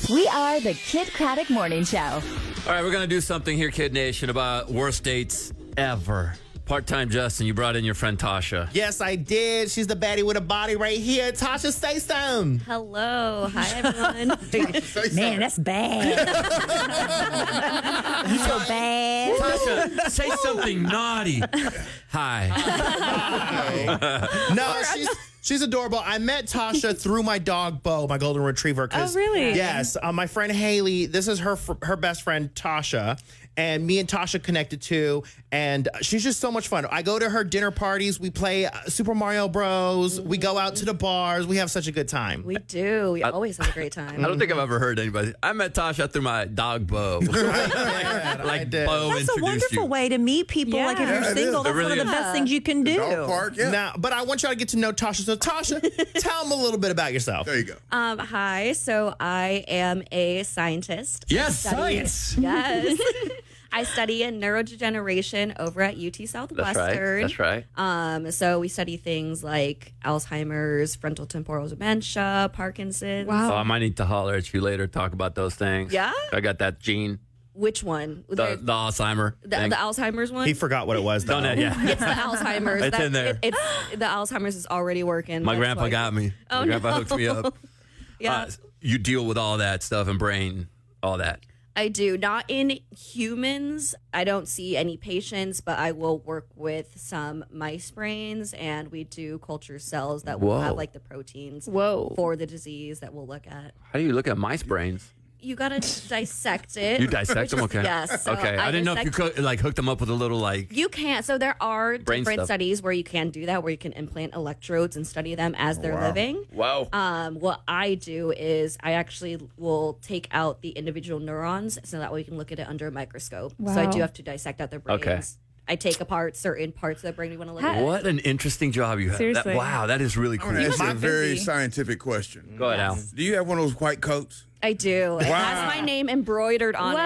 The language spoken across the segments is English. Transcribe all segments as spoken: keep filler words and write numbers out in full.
We are the Kid Craddock Morning Show. All right, we're going to do something here, Kid Nation, about worst dates ever. Part-time Justin, you brought in your friend Tasha. Yes, I did. She's the baddie with a body right here. Tasha, say something. Hello. Hi, everyone. Man, that's bad. You so bad. Tasha, say something naughty. Hi. No, she's she's adorable. I met Tasha through my dog, Bo, my golden retriever. Oh, really? Yes. Uh, my friend Haley, this is her fr- her best friend, Tasha. And me and Tasha connected too. And she's just so much fun. I go to her dinner parties. We play uh, Super Mario Bros. We go out to the bars. We have such a good time. We do. We always have a great time. I don't think I've ever heard anybody. I met Tasha through my dog, Bo. Yeah, I like did. Bo That's a introduced wonderful you. way to meet people. Yeah. Like if you're Yeah, it single, is. that's It really one of the is. best things you can do. Dog park, yeah. Now, but I want y'all to get to know Tasha. So, Tasha, tell them a little bit about yourself. There you go. Um, hi. So I am a scientist. Yes, Study- science. Yes. I study in neurodegeneration over at U T Southwestern. That's right. That's right. Um, so we study things like Alzheimer's, frontal temporal dementia, Parkinson's. Wow. Oh, I might need to holler at you later, talk about those things. Yeah? I got that gene, Which one? the, the, the Alzheimer the, thing. the Alzheimer's one? He forgot what it was, though. Don't it? Yeah. It's the Alzheimer's. It's in there. It, it's the Alzheimer's is already working. My That's grandpa why- got me. Oh, My grandpa no. hooked me up. Yeah, Uh, you deal with all that stuff and brain, all that. I do. Not in humans. I don't see any patients, but I will work with some mice brains, and we do culture cells that will Whoa. have like the proteins Whoa. for the disease that we'll look at. How do you look at mice brains? You gotta dissect it. You dissect them? Okay. Yes. So okay. I, didn't know if you dissect- could like hook them up with a little like. You can't. So there are Brain different stuff. studies where you can do that, where you can implant electrodes and study them as they're Wow. living. Wow. Um, what I do is I actually will take out the individual neurons so that way we can look at it under a microscope. So I Wow. do have to dissect out their brains. Okay. I take apart certain parts of the brain we want to look How- at. What an interesting job you have. That- Seriously. wow, that is really I'm cool. going to ask you a must be very busy. scientific question. Go ahead, Al. Do you have one of those white coats? I do. It has my name embroidered on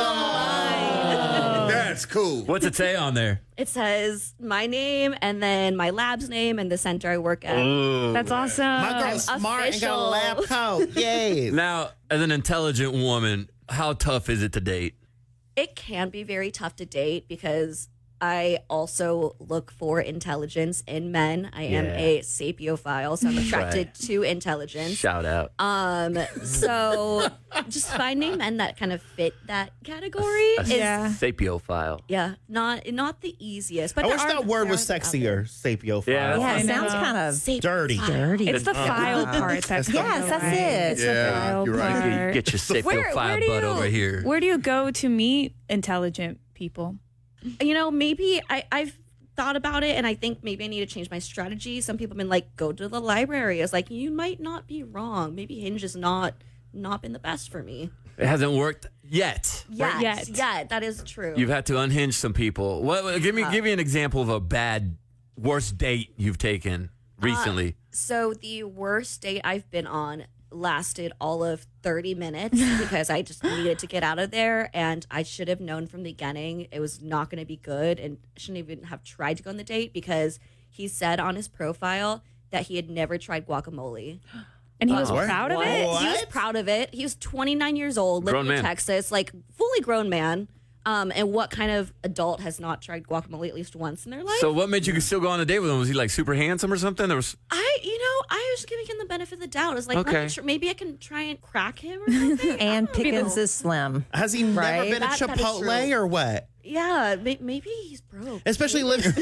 Wow. it. That's cool. What's it say on there? It says my name and then my lab's name and the center I work at. Ooh. That's awesome. My girl's smart and got a lab official. coat. Yay. Now, as an intelligent woman, how tough is it to date? It can be very tough to date because I also look for intelligence in men. I am Yeah. a sapiophile, so I'm attracted Right. to intelligence. Shout out. Um, so just finding men that kind of fit that category A is Yeah. sapiophile. yeah, not not the easiest. But I there wish are- that word there was are out sexier. Sapiophile. Yeah, Yeah, I it know. sounds kind there. of Sapiophile. Dirty. dirty. It's the file part. That's Yes, that's right. it. It's the Yeah, file you're right. part. You get your Where- sapiophile where do butt you- over here. Where do you go to meet intelligent people? You know, maybe I, I've thought about it and I think maybe I need to change my strategy. Some people have been like, go to the library. It's like, you might not be wrong. Maybe Hinge has not not been the best for me. It hasn't worked yet. Yet. Yet. Yet. That is true. You've had to unhinge some people. What? what- Give me, Uh, give me an example of a bad, worst date you've taken recently. So the worst date I've been on lasted all of thirty minutes because I just needed to get out of there, and I should have known from the beginning it was not going to be good and shouldn't even have tried to go on the date because he said on his profile that he had never tried guacamole. And he was What? proud of What? it? He was What? proud of it. He was twenty-nine years old, Grown living in man. Texas, like fully grown man. Um, and what kind of adult has not tried guacamole at least once in their life? So what made you still go on a date with him? Was he like super handsome or something? There was. I, you know, I was giving him the benefit of the doubt. I was like, let me Okay. tr- maybe I can try and crack him or something. And I don't Pickens know. is slim. Has he never Right. been That- a that is Chipotle true. or what? Yeah, may- maybe he's broke. Especially living.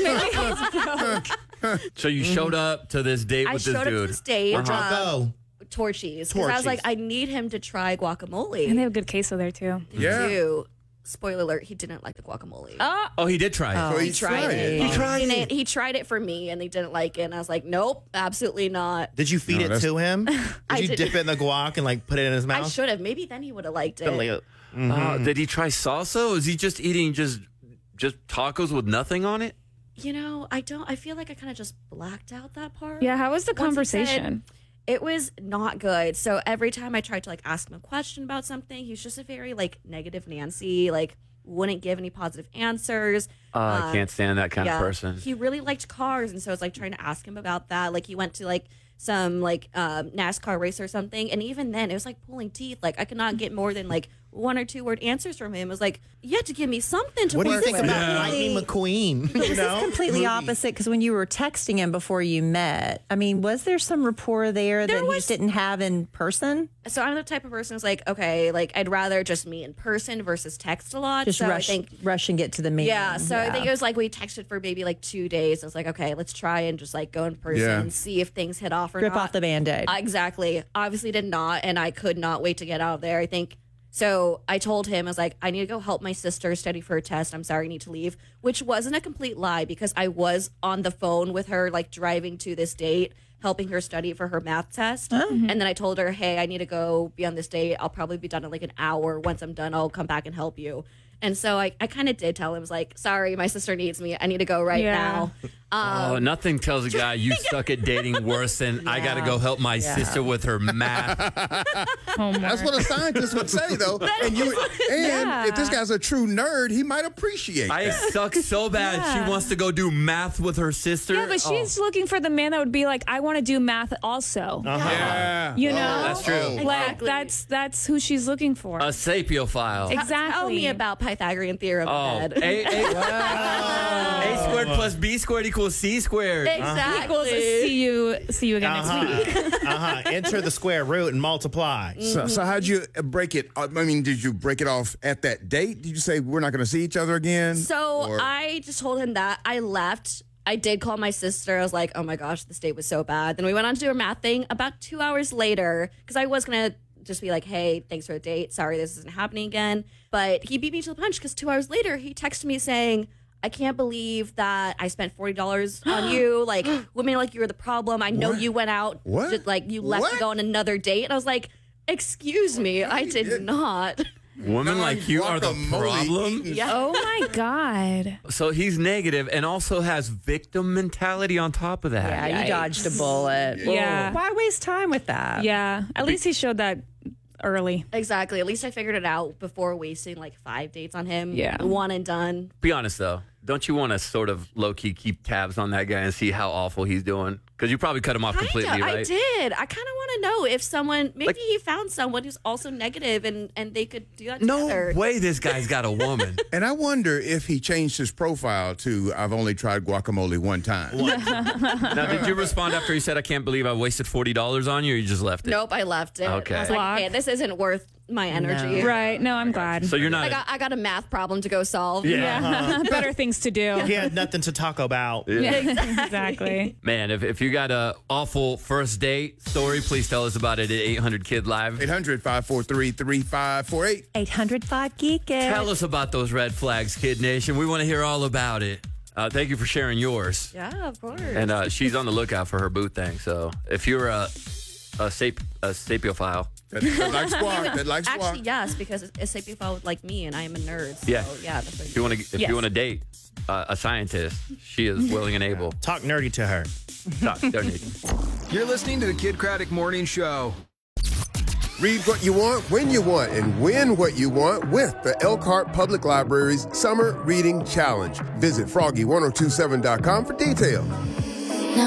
So you showed up to this date I with showed this up to dude. this date. Where'd y'all um, go? Torchies. Because I was like, Torchies. I need him to try guacamole. And they have good queso there, too. Yeah. Ew. Spoiler alert, he didn't like the guacamole. Oh, Oh, he did try it. So he he tried tried it. it. He tried And it. He tried it for me, and they didn't like it. And I was like, nope, absolutely not. Did you feed No, it that's- to him? Did I you did- dip it in the guac and like put it in his I mouth? should have. Maybe then he would have liked it. Mm-hmm. Oh, did he try salsa? Or is he just eating just just tacos with nothing on it? You know, I don't. I feel like I kind of just blacked out that part. yeah. How was the Once he said- conversation? It was not good. So every time I tried to like ask him a question about something, he was just a very like negative Nancy, like wouldn't give any positive answers. Uh, I Um, can't stand that kind yeah. of person. He really liked cars, and so I was like trying to ask him about that. Like he went to like some like um, NASCAR race or something. And even then, it was like pulling teeth. Like I could not get more than like one or two word answers from him. It was like, you had to give me something to What do you work think with. about Lightning McQueen? You This know? is completely opposite because when you were texting him before you met, I mean, was there some rapport there, There that he was- just didn't have in person? So I'm the type of person who's like, okay, like I'd rather just meet in person versus text a lot. Just so rush, I think rush and get to the meeting. Yeah, so I think it was like we texted for maybe like two days. I was like, okay, let's try and just like go in person Yeah. and see if things hit off or Rip not. off the Band-Aid. Exactly. Obviously did not, and I could not wait to get out of there. I think so. I told him, I was like, I need to go help my sister study for a test. I'm sorry, I need to leave, which wasn't a complete lie because I was on the phone with her, like driving to this date, helping her study for her math test. And then I told her, hey, I need to go be on this date. I'll probably be done in like an hour. Once I'm done, I'll come back and help you. And so I, I kind of did tell him, I was like, sorry, my sister needs me. I need to go right Yeah. now. Um, Oh, nothing tells a guy you suck at dating worse than I got to go help my sister with her math. Homework. That's what a scientist would say, though. And you, and if this guy's a true nerd, he might appreciate I that. suck so bad. Yeah. She wants to go do math with her sister. Yeah, but she's looking for the man that would be like, I want to do math also. Yeah. You know? That's true. Oh, Like Exactly. that's that's who she's looking for. A sapiophile. exactly. Tell me about Pythagorean theorem. Oh, Ed. A, A, A squared plus B squared equals C squared. Exactly. Equals see you see you again Uh-huh. next week. uh-huh. Enter the square root and multiply. So, so how'd you break it? I mean, did you break it off at that date? Did you say we're not going to see each other again? So Or- I just told him that. I left. I did call my sister. I was like, oh my gosh, this date was so bad. Then we went on to do a math thing about two hours later because I was going to just be like, hey, thanks for the date. Sorry, this isn't happening again. But he beat me to the punch because two hours later, he texted me saying, I can't believe that I spent forty dollars on you. Like, women like you are the problem. I know What? you went out. What? Just, like, you left to What? go on another date. And I was like, excuse me. I did not. Women like you are the Guacamole problem. eating- Yeah. Oh my god. So he's negative and also has victim mentality on top of that. Yeah, you dodged a bullet. Yeah. Why waste time with that? Yeah. At least he showed that early. Exactly. At least I figured it out before wasting like five dates on him. Yeah. One and done. Be honest though, don't you want to sort of low key keep tabs on that guy and see how awful he's doing? Because you probably cut him off Kinda, completely, right? I did. I kind of want to know if someone, maybe Like- he found someone who's also negative and, and they could do that No together. way this guy's got a woman. And I wonder if he changed his profile to I've only tried guacamole one time. Now, did you respond after he said, I can't believe I wasted forty dollars on you, or you just left it? Nope, I left it. Okay. I was like, Block. hey, this isn't worth my energy. Right. No, I'm glad. So you're not. I got, I got a math problem to go solve. yeah. Better things to do. He had nothing to talk about. Exactly. Man, if, if you got a awful first date story, please tell us about it at eight hundred Kid Live. eight hundred, five four three, three five four eight. eight hundred five Geek It. Tell us about those red flags, Kid Nation. We want to hear all about it. Uh, thank you for sharing yours. Yeah, of course. And uh, she's on the lookout for her boot thing. So if you're a a, sap- a sapiophile, That, that likes squawk. That likes squawk. Actually, yes, because a sapiophile would like me and I am a nerd. So, Yeah. yeah. That's what if you want to if Yes. you want to date uh, a scientist, she is willing and able. Talk nerdy to her. Doc, don't need- You're listening to the Kid Craddock Morning Show. Read what you want, when you want, and win what you want with the Elkhart Public Library's Summer Reading Challenge. Visit froggy ten twenty-seven dot com for details.